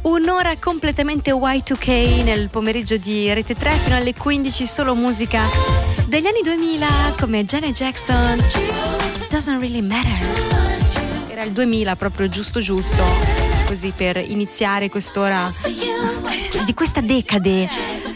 Un'ora completamente Y2K nel pomeriggio di Rete 3 fino alle 15, solo musica degli anni 2000 come Janet Jackson, Doesn't Really Matter. Era il 2000 proprio giusto, così per iniziare quest'ora di questa decade.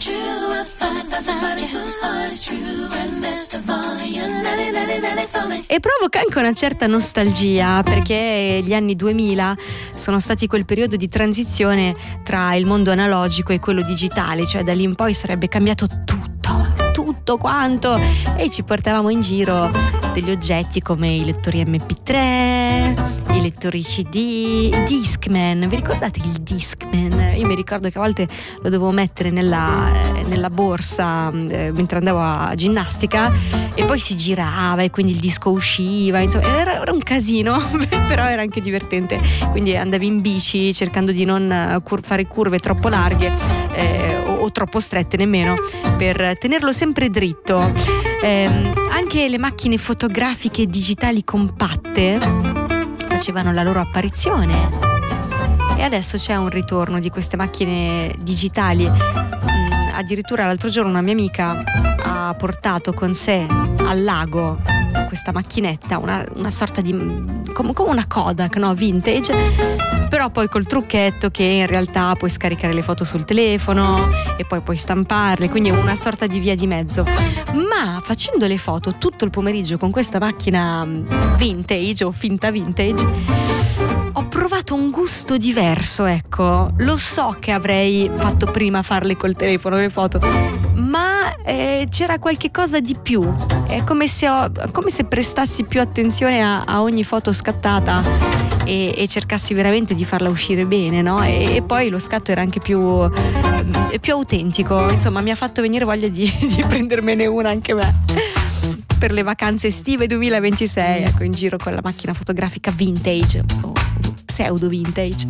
E provoca anche una certa nostalgia, perché gli anni 2000 sono stati quel periodo di transizione tra il mondo analogico e quello digitale, cioè da lì in poi sarebbe cambiato tutto quanto, e ci portavamo in giro degli oggetti come i lettori MP3, i lettori CD, i Discman. Vi ricordate il Discman? Io mi ricordo che a volte lo dovevo mettere nella borsa mentre andavo a ginnastica, e poi si girava e quindi il disco usciva, insomma era un casino però era anche divertente. Quindi andavi in bici cercando di non fare curve troppo larghe o troppo strette nemmeno, per tenerlo sempre dritto. Anche le macchine fotografiche digitali compatte facevano la loro apparizione, e adesso c'è un ritorno di queste macchine digitali. Addirittura l'altro giorno una mia amica ha portato con sé al lago questa macchinetta, una sorta di come una Kodak, no? Vintage, però poi col trucchetto che in realtà puoi scaricare le foto sul telefono e poi puoi stamparle, quindi è una sorta di via di mezzo. Ma facendo le foto tutto il pomeriggio con questa macchina vintage o finta vintage, ho provato un gusto diverso, ecco. Lo so che avrei fatto prima farle col telefono le foto, ma c'era qualche cosa di più. È come se prestassi più attenzione a ogni foto scattata e cercassi veramente di farla uscire bene, no? E poi lo scatto era anche più autentico. Insomma, mi ha fatto venire voglia di prendermene una anche me per le vacanze estive 2026, ecco, in giro con la macchina fotografica vintage o pseudo vintage.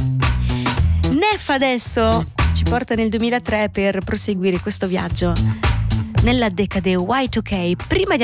Neff adesso ci porta nel 2003 per proseguire questo viaggio nella decade Y2K. Prima di